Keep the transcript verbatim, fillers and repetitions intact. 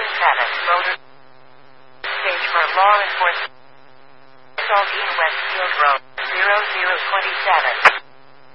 seven, Motor Stage for law enforcement. Saltine Westfield Road, zero zero two seven.